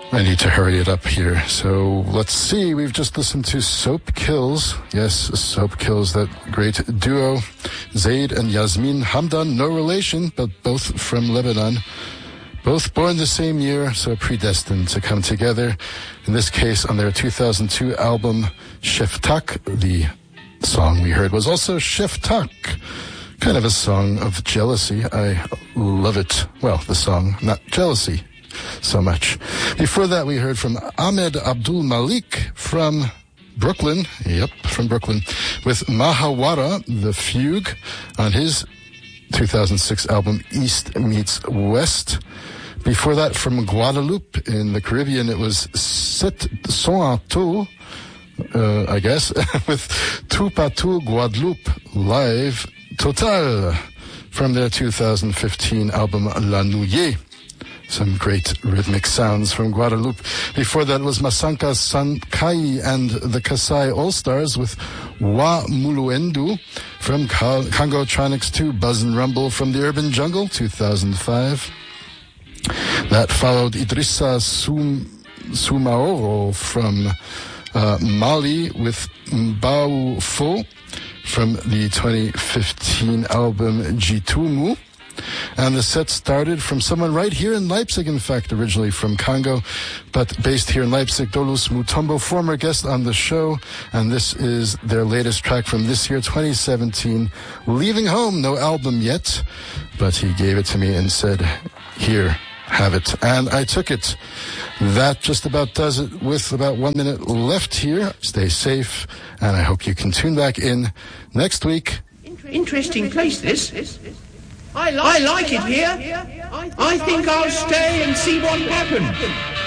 I need to hurry it up here. So let's see. We've just listened to Soap Kills. Yes, Soap Kills, that great duo. Zaid and Yasmin Hamdan, no relation, but both from Lebanon. Both born the same year, so predestined to come together. In this case, on their 2002 album, Sheftak, the song we heard was also Sheftak. Kind of a song of jealousy. I love it. Well, the song, not jealousy so much. Before that, we heard from Ahmed Abdul Malik from Brooklyn. Yep, from Brooklyn. With Mahawara, the Fugue, on his 2006 album East Meets West. Before that, from Guadeloupe in the Caribbean, it was Sept Son Ato, I guess, with Tupatou Guadeloupe Live Total from their 2015 album La Nouille. Some great rhythmic sounds from Guadeloupe. Before that was Masanka Sankai and the Kasai All-Stars with Wa Muluendu from Congo Tronics 2, Buzz and Rumble from the Urban Jungle, 2005. That followed Idrissa Soumaoro from Mali with Mbao Fo from the 2015 album Jitumu. And the set started from someone right here in Leipzig, in fact, originally from Congo, but based here in Leipzig, Dolus Mutombo, former guest on the show. And this is their latest track from this year, 2017, Leaving Home. No album yet, but he gave it to me and said, here, have it. And I took it. That just about does it with about 1 minute left here. Stay safe, and I hope you can tune back in next week. Interesting place, this. I like it here. I think I'll stay and see what happens.